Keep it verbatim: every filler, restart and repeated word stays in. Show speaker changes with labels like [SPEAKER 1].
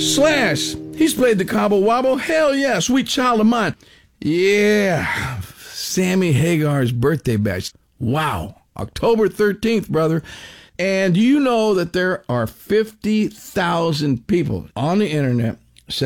[SPEAKER 1] Slash, he's played the Cobble Wobble. Hell yeah, sweet child of mine. Yeah, Sammy Hagar's birthday bash. Wow, October thirteenth, brother. And you know that there are fifty thousand people on the internet